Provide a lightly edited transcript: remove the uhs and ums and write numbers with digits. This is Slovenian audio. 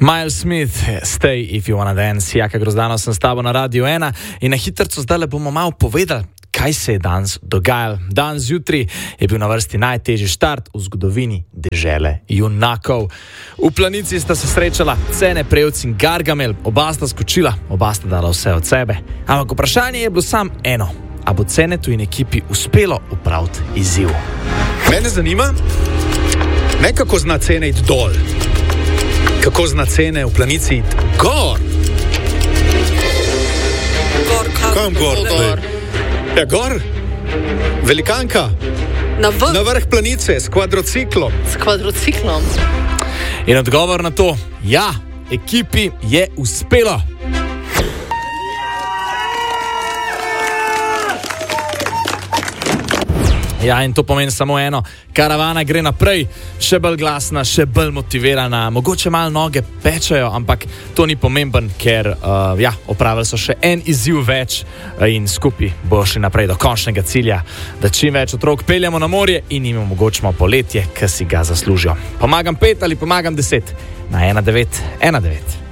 Miles Smith, Stay If You Wanna Dance. Jaka Grozdano sem s tabo na Radio 1 in na hitrco zdaj bomo malo povedali, kaj se je danes dogajalo. Danes zjutraj je bil na vrsti najtežji štart v zgodovini dežele junakov. V Planici sta se srečala Cene Prevc in Gargamel, oba sta skočila, oba sta dala vse od sebe. Ampak vprašanje je bilo samo eno, a bo Cenetu in ekipi uspelo upraviti izziv. Mene zanima, ne kako zna Cene iti dol, kako zna Cene v Planici iti gor. Kam gor? Ja, gor. Velikanka. Na vrh Planice s kvadrociklom. In odgovor na to, ja, ekipi je uspelo. Ja, in to pomeni samo eno, karavana gre naprej, še bolj glasna, še bolj motivirana, mogoče malo noge pečajo, ampak to ni pomemben, ker opravili so še en izziv več in skupaj bo šli naprej do končnega cilja, da čim več otrok peljemo na morje in jim omogočimo poletje, ki si ga zaslužijo. Pomagam 5 ali pomagam 10 na 1919.